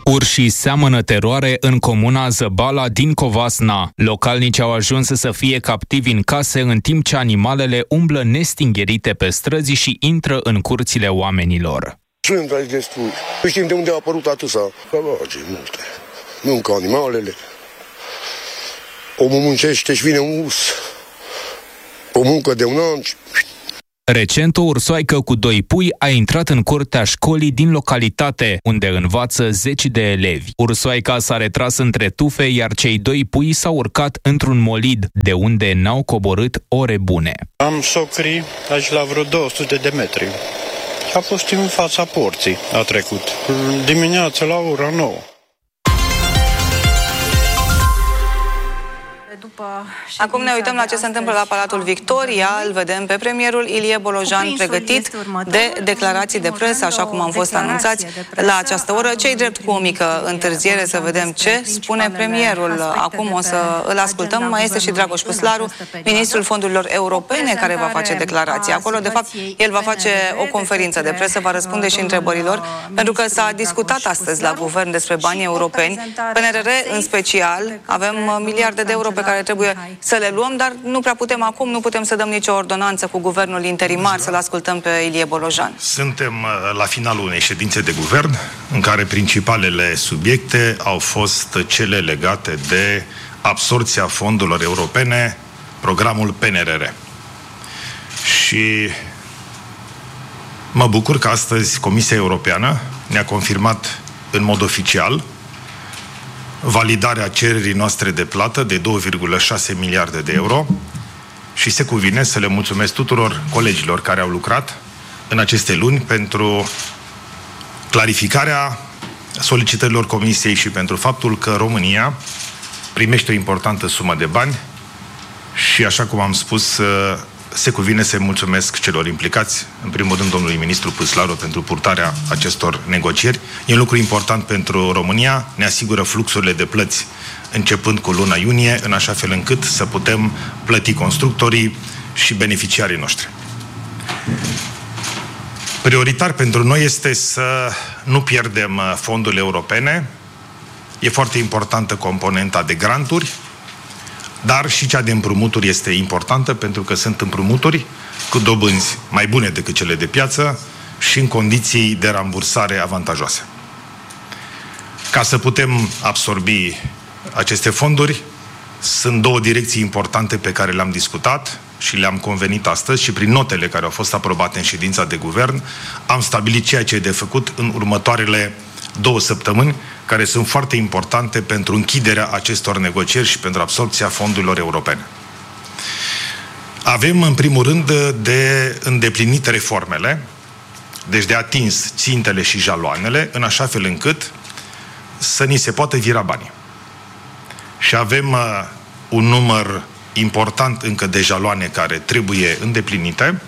Urșii seamănă teroare în comuna Zăbala din Covasna. Localnicii au ajuns să fie captivi în case în timp ce animalele umblă nestingherite pe străzi și intră în curțile oamenilor. Sunt aici destul. Nu știm de unde a apărut atâția. Ce multe. Mâncă animalele. Omul muncește și vine un urs. O muncă de un an. Recent, o ursoaică cu 2 pui a intrat în curtea școlii din localitate, unde învață 10 de elevi. Ursoaica s-a retras între tufe, iar cei 2 pui s-au urcat într-un molid, de unde n-au coborât ore bune. Am socrii aici la vreo 200 de metri. A fost în fața porții, a trecut. Dimineața la ora 9. Acum ne uităm la ce se întâmplă la Palatul Victoria. Îl vedem pe premierul Ilie Bolojan pregătit de declarații de presă, așa cum am fost anunțați la această oră. Cei drept cu o mică întârziere să vedem ce spune premierul. Acum o să îl ascultăm. Mai este și Dragoș Păslaru, ministrul fondurilor europene, care va face declarații. Acolo, de fapt, el va face o conferință de presă, va răspunde și întrebărilor, pentru că s-a discutat astăzi la guvern despre banii europeni. PNRR, în special, avem miliarde de euro pe care trebuie să le luăm, dar nu prea putem acum, nu putem să dăm nicio ordonanță cu guvernul interimar. Să-l ascultăm pe Ilie Bolojan. Suntem la finalul unei ședințe de guvern în care principalele subiecte au fost cele legate de absorbția fondurilor europene, programul PNRR. Și mă bucur că astăzi Comisia Europeană ne-a confirmat în mod oficial validarea cererii noastre de plată de 2,6 miliarde de euro și se cuvine să le mulțumesc tuturor colegilor care au lucrat în aceste luni pentru clarificarea solicitărilor Comisiei și pentru faptul că România primește o importantă sumă de bani și, așa cum am spus, se cuvine să mulțumesc celor implicați, în primul rând domnului ministru Păslaru, pentru purtarea acestor negocieri. E un lucru important pentru România, ne asigură fluxurile de plăți începând cu luna iunie, în așa fel încât să putem plăti constructorii și beneficiarii noștri. Prioritar pentru noi este să nu pierdem fondurile europene. E foarte importantă componenta de granturi, dar și cea de împrumuturi este importantă, pentru că sunt împrumuturi cu dobânzi mai bune decât cele de piață și în condiții de rambursare avantajoase. Ca să putem absorbi aceste fonduri, sunt 2 direcții importante pe care le-am discutat și le-am convenit astăzi și prin notele care au fost aprobate în ședința de guvern am stabilit ceea ce e de făcut în următoarele 2 săptămâni, care sunt foarte importante pentru închiderea acestor negocieri și pentru absorbția fondurilor europene. Avem, în primul rând, de îndeplinit reformele, deci de atins țintele și jaloanele, în așa fel încât să ni se poată vira banii. Și avem un număr important încă de jaloane care trebuie îndeplinite,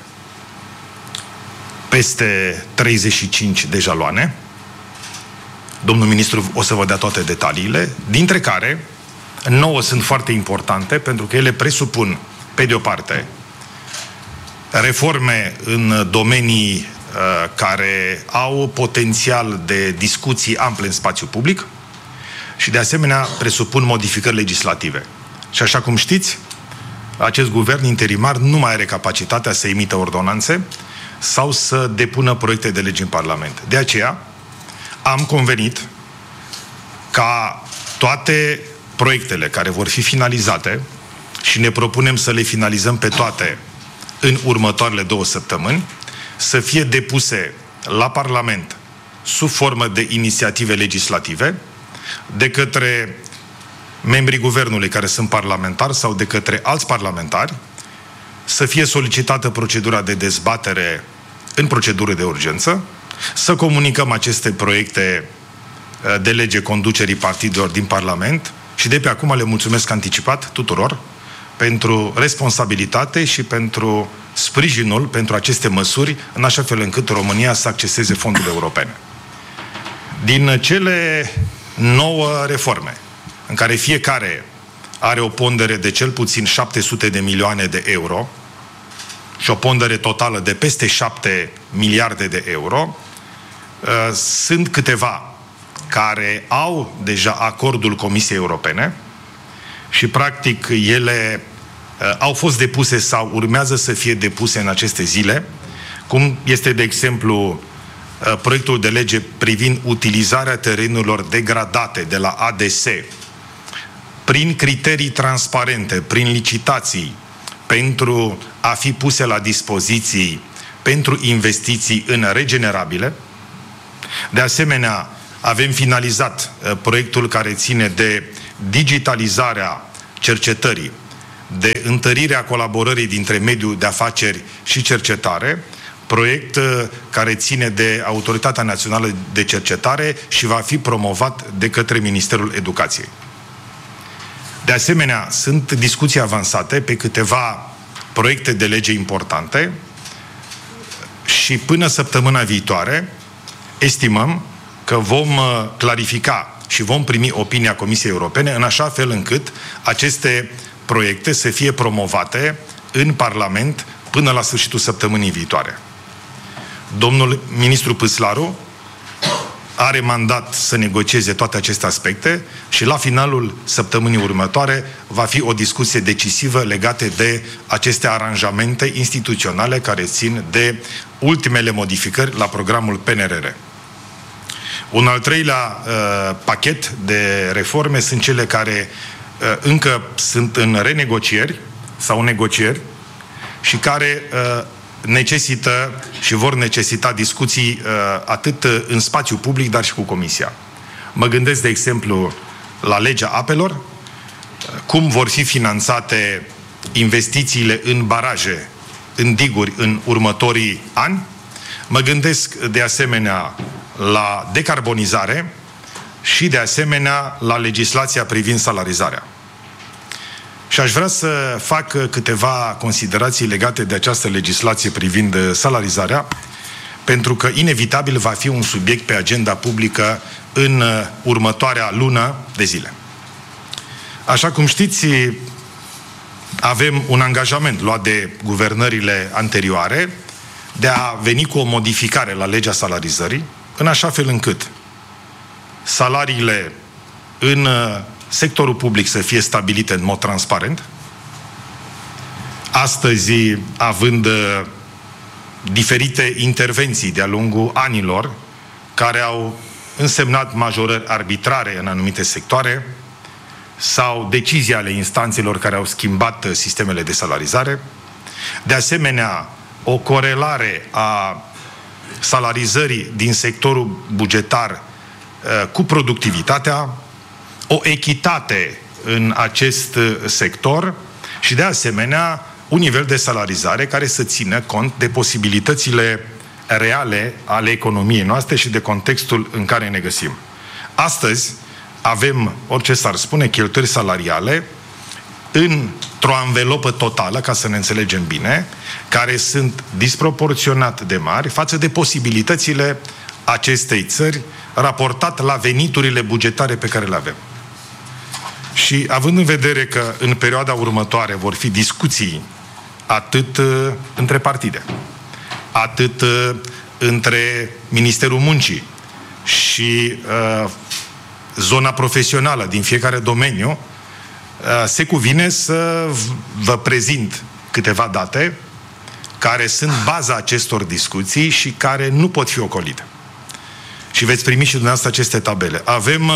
peste 35 de jaloane. Domnul ministru o să vă dea toate detaliile, dintre care 9 sunt foarte importante, pentru că ele presupun, pe de o parte, reforme în domenii care au potențial de discuții ample în spațiu public și, de asemenea, presupun modificări legislative. Și așa cum știți, acest guvern interimar nu mai are capacitatea să emită ordonanțe sau să depună proiecte de legi în Parlament. De aceea, am convenit ca toate proiectele care vor fi finalizate, și ne propunem să le finalizăm pe toate în următoarele 2 săptămâni, să fie depuse la Parlament sub formă de inițiative legislative de către membrii guvernului care sunt parlamentari sau de către alți parlamentari, să fie solicitată procedura de dezbatere în procedură de urgență, să comunicăm aceste proiecte de lege conducerii partidelor din Parlament și de pe acum le mulțumesc anticipat tuturor pentru responsabilitate și pentru sprijinul pentru aceste măsuri, în așa fel încât România să acceseze fondurile europene. Din cele 9 reforme, în care fiecare are o pondere de cel puțin 700 de milioane de euro și o pondere totală de peste 7 miliarde de euro, sunt câteva care au deja acordul Comisiei Europene și, practic, ele au fost depuse sau urmează să fie depuse în aceste zile, cum este, de exemplu, proiectul de lege privind utilizarea terenurilor degradate de la ADS prin criterii transparente, prin licitații, pentru a fi puse la dispoziții pentru investiții în regenerabile. De asemenea, avem finalizat proiectul care ține de digitalizarea cercetării, de întărirea colaborării dintre mediul de afaceri și cercetare, proiect care ține de Autoritatea Națională de Cercetare și va fi promovat de către Ministerul Educației. De asemenea, sunt discuții avansate pe câteva proiecte de lege importante și până săptămâna viitoare estimăm că vom clarifica și vom primi opinia Comisiei Europene în așa fel încât aceste proiecte să fie promovate în Parlament până la sfârșitul săptămânii viitoare. Domnul ministru Păslaru are mandat să negocieze toate aceste aspecte și la finalul săptămânii următoare va fi o discuție decisivă legată de aceste aranjamente instituționale care țin de ultimele modificări la programul PNRR. Un al treilea pachet de reforme sunt cele care încă sunt în renegocieri sau negocieri și care necesită și vor necesita discuții atât în spațiu public, dar și cu Comisia. Mă gândesc, de exemplu, la legea apelor, cum vor fi finanțate investițiile în baraje, în diguri, în următorii ani. Mă gândesc, de asemenea, la decarbonizare și, de asemenea, la legislația privind salarizarea. Și aș vrea să fac câteva considerații legate de această legislație privind salarizarea, pentru că inevitabil va fi un subiect pe agenda publică în următoarea lună de zile. Așa cum știți, avem un angajament luat de guvernările anterioare de a veni cu o modificare la legea salarizării, în așa fel încât salariile în sectorul public să fie stabilite în mod transparent. Astăzi, având diferite intervenții de-a lungul anilor care au însemnat majorări arbitrare în anumite sectoare sau decizii ale instanțelor care au schimbat sistemele de salarizare, de asemenea, o corelare a salarizării din sectorul bugetar cu productivitatea, o echitate în acest sector și, de asemenea, un nivel de salarizare care să țină cont de posibilitățile reale ale economiei noastre și de contextul în care ne găsim. Astăzi avem, orice s-ar spune, cheltuieli salariale într-o anvelopă totală, ca să ne înțelegem bine, care sunt disproporționat de mari față de posibilitățile acestei țări raportat la veniturile bugetare pe care le avem. Și având în vedere că în perioada următoare vor fi discuții atât între partide, atât între Ministerul Muncii și zona profesională din fiecare domeniu, se cuvine să vă prezint câteva date care sunt baza acestor discuții și care nu pot fi ocolite. Și veți primi și dumneavoastră aceste tabele. Avem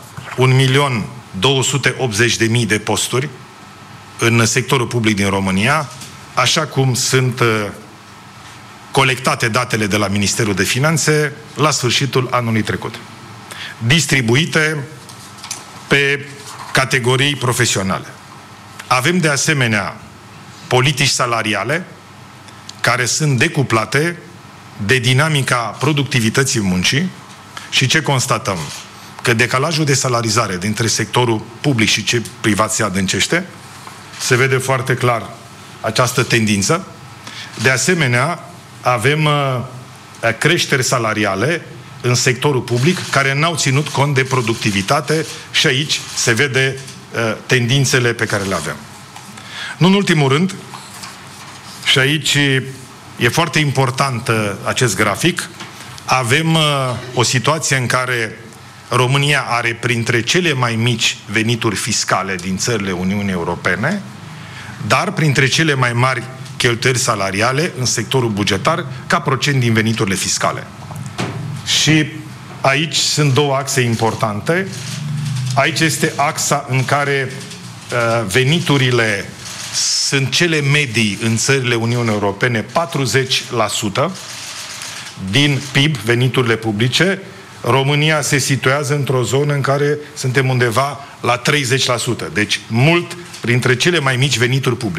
1.280.000 de posturi în sectorul public din România, așa cum sunt colectate datele de la Ministerul de Finanțe la sfârșitul anului trecut, distribuite pe categorii profesionale. Avem de asemenea politici salariale care sunt decuplate de dinamica productivității muncii și ce constatăm? Că decalajul de salarizare dintre sectorul public și cel privat se adâncește. Se vede foarte clar această tendință. De asemenea, avem creșteri salariale în sectorul public care n-au ținut cont de productivitate și aici se vede tendințele pe care le avem. Nu în ultimul rând, și aici e foarte important acest grafic, avem o situație în care România are printre cele mai mici venituri fiscale din țările Uniunii Europene, dar printre cele mai mari cheltuieli salariale în sectorul bugetar ca procent din veniturile fiscale. Și aici sunt două axe importante. Aici este axa în care veniturile sunt cele medii în țările Uniunii Europene, 40% din PIB, veniturile publice. România se situează într-o zonă în care suntem undeva la 30%. Deci mult printre cele mai mici venituri publice.